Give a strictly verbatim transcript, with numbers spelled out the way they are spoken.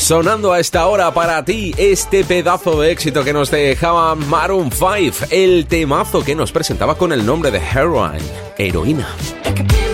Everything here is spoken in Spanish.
Sonando a esta hora para ti este pedazo de éxito que nos dejaba Maroon cinco, el temazo que nos presentaba con el nombre de Heroine, heroína.